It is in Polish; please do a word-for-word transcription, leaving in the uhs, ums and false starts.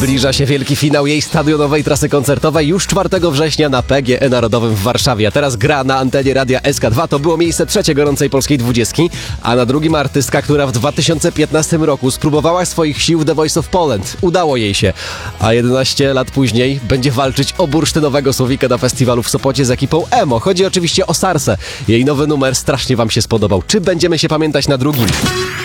Zbliża się wielki finał jej stadionowej trasy koncertowej już czwartego września na P G E Narodowym w Warszawie. A teraz gra na antenie Radia S K dwa. To było miejsce trzecie gorącej polskiej dwudziestki, a na drugim artystka, która w dwa tysiące piętnastym roku spróbowała swoich sił w The Voice of Poland. Udało jej się, a jedenaście lat później będzie walczyć o bursztynowego słowika na festiwalu w Sopocie z ekipą Emo. Chodzi oczywiście o Sarsę. Jej nowy numer strasznie wam się spodobał. Czy będziemy się pamiętać na drugim?